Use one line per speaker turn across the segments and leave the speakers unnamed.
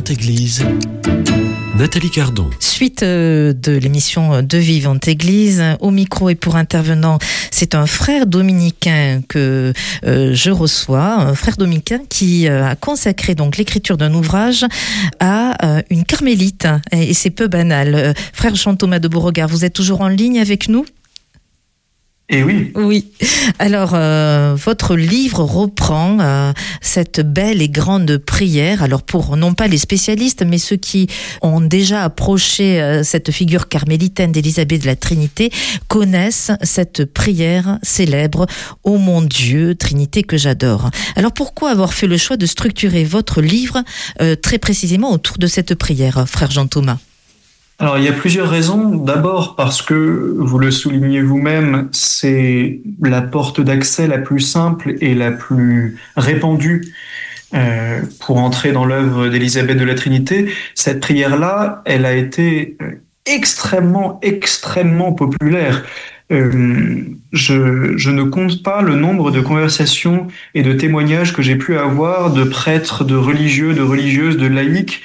Vivante Église, Nathalie Cardon.
Suite de l'émission de Vivante Église, au micro et pour intervenant, c'est un frère dominicain que je reçois, un frère dominicain qui a consacré donc l'écriture d'un ouvrage à une carmélite, et c'est peu banal. Frère Jean-Thomas de Beauregard, vous êtes toujours en ligne avec nous ?
Et oui.
Oui. Alors, votre livre reprend cette belle et grande prière. Alors, pour non pas les spécialistes, mais ceux qui ont déjà approché cette figure carmélitaine d'Élisabeth de la Trinité, connaissent cette prière célèbre « Ô mon Dieu, Trinité que j'adore ». Alors, pourquoi avoir fait le choix de structurer votre livre très précisément autour de cette prière, frère Jean-Thomas ?
Alors, il y a plusieurs raisons. D'abord, parce que, vous le soulignez vous-même, c'est la porte d'accès la plus simple et la plus répandue pour entrer dans l'œuvre d'Élisabeth de la Trinité. Cette prière-là, elle a été extrêmement populaire. Je ne compte pas le nombre de conversations et de témoignages que j'ai pu avoir de prêtres, de religieux, de religieuses, de laïcs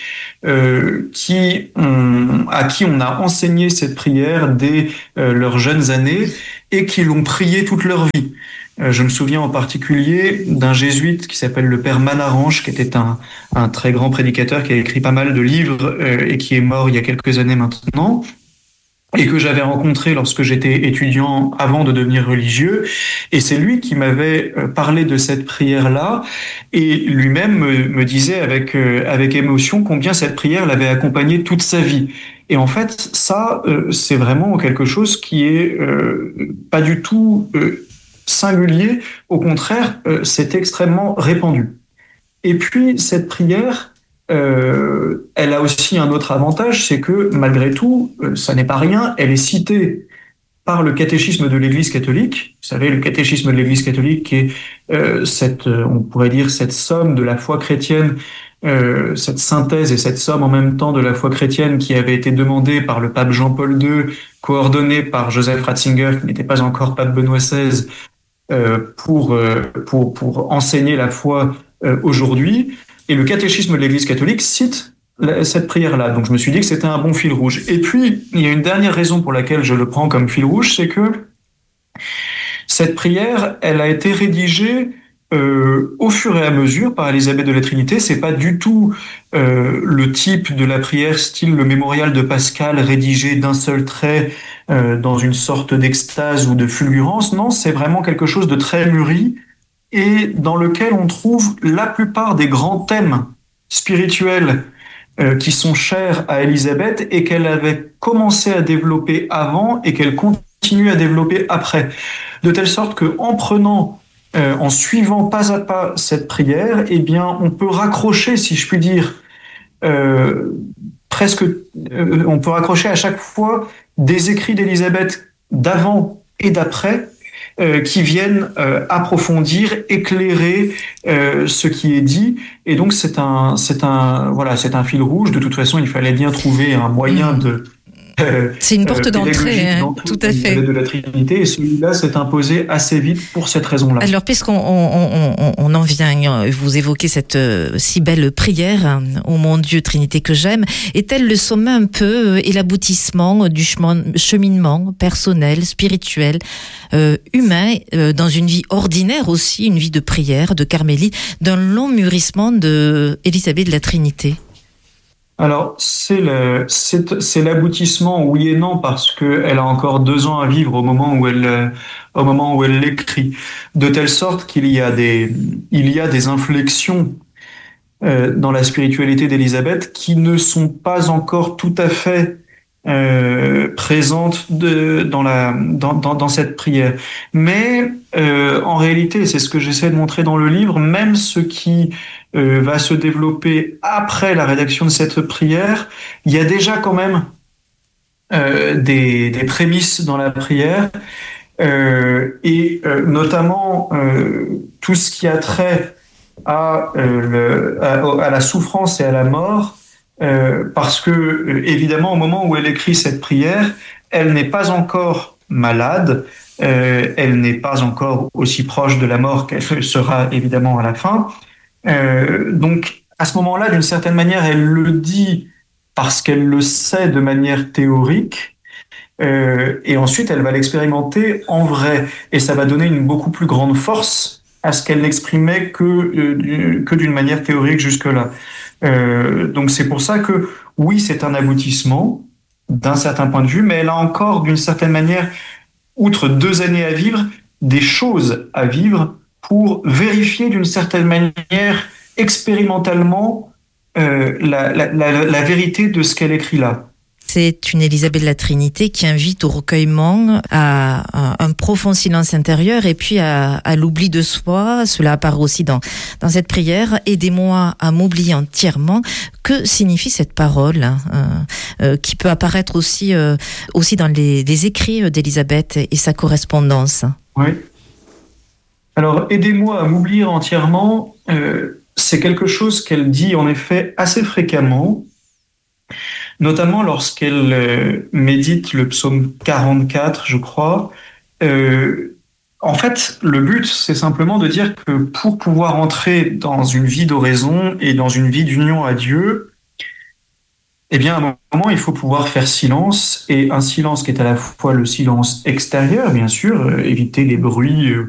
à qui on a enseigné cette prière dès leurs jeunes années et qui l'ont priée toute leur vie. Je me souviens en particulier d'un jésuite qui s'appelle le père Manarange, qui était un très grand prédicateur qui a écrit pas mal de livres et qui est mort il y a quelques années maintenant, et que j'avais rencontré lorsque j'étais étudiant avant de devenir religieux. Et c'est lui qui m'avait parlé de cette prière-là, et lui-même me disait avec émotion combien cette prière l'avait accompagné toute sa vie. Et en fait, ça, c'est vraiment quelque chose qui est pas du tout singulier. Au contraire, c'est extrêmement répandu. Et puis, cette prière, elle a aussi un autre avantage, c'est que malgré tout, ça n'est pas rien, elle est citée par le catéchisme de l'Église catholique. Vous savez, le catéchisme de l'Église catholique qui est on pourrait dire cette somme de la foi chrétienne, cette synthèse et cette somme en même temps de la foi chrétienne qui avait été demandée par le pape Jean-Paul II, coordonnée par Joseph Ratzinger, qui n'était pas encore pape Benoît XVI, pour enseigner la foi aujourd'hui. Et le catéchisme de l'Église catholique cite cette prière-là. Donc je me suis dit que c'était un bon fil rouge. Et puis, il y a une dernière raison pour laquelle je le prends comme fil rouge, c'est que cette prière, elle a été rédigée au fur et à mesure par Élisabeth de la Trinité. C'est pas du tout le type de la prière style le mémorial de Pascal rédigé d'un seul trait dans une sorte d'extase ou de fulgurance. Non, c'est vraiment quelque chose de très mûri, et dans lequel on trouve la plupart des grands thèmes spirituels qui sont chers à Élisabeth et qu'elle avait commencé à développer avant et qu'elle continue à développer après. De telle sorte qu'en en suivant pas à pas cette prière, eh bien, on peut raccrocher, si je puis dire, on peut raccrocher à chaque fois des écrits d'Élisabeth d'avant et d'après, qui viennent approfondir, éclairer ce qui est dit. Et donc c'est un fil rouge. De toute façon, il fallait bien trouver un moyen de
c'est une porte d'entrée, tout à fait.
De la Trinité, et celui-là s'est imposé assez vite pour cette raison-là.
Alors, puisqu'on en vient, vous évoquez cette si belle prière, ô mon Dieu, Trinité que j'aime, est-elle le sommet un peu et l'aboutissement du cheminement personnel, spirituel, humain, dans une vie ordinaire aussi, une vie de prière, de carmélite, d'un long mûrissement de Élisabeth de la Trinité?
Alors, c'est l'aboutissement, oui et non, parce qu'elle a encore 2 ans à vivre au moment où elle l'écrit. De telle sorte qu'il y a des inflexions dans la spiritualité d'Élisabeth qui ne sont pas encore tout à fait présentes dans cette prière. Mais en réalité, c'est ce que j'essaie de montrer dans le livre, même ce qui va se développer après la rédaction de cette prière, il y a déjà quand même des prémices dans la prière, et notamment tout ce qui a trait à la souffrance et à la mort, parce que évidemment au moment où elle écrit cette prière, elle n'est pas encore malade, elle n'est pas encore aussi proche de la mort qu'elle sera évidemment à la fin. Donc à ce moment-là, d'une certaine manière, elle le dit parce qu'elle le sait de manière théorique, et ensuite elle va l'expérimenter en vrai, et ça va donner une beaucoup plus grande force à ce qu'elle n'exprimait que d'une manière théorique jusque-là. Donc c'est pour ça que oui, c'est un aboutissement d'un certain point de vue, mais elle a encore d'une certaine manière, outre 2 années à vivre, des choses à vivre pour vérifier d'une certaine manière expérimentalement la vérité de ce qu'elle écrit là.
C'est une Élisabeth de la Trinité qui invite au recueillement, à un profond silence intérieur et puis à l'oubli de soi. Cela apparaît aussi dans cette prière. Aidez-moi à m'oublier entièrement. Que signifie cette parole qui peut apparaître aussi dans les écrits d'Élisabeth et sa correspondance?
Oui. Alors, aidez-moi à m'oublier entièrement, c'est quelque chose qu'elle dit en effet assez fréquemment, notamment lorsqu'elle médite le psaume 44, je crois. En fait, le but, c'est simplement de dire que pour pouvoir entrer dans une vie d'oraison et dans une vie d'union à Dieu, eh bien, à un moment, il faut pouvoir faire silence, et un silence qui est à la fois le silence extérieur, bien sûr, éviter les bruits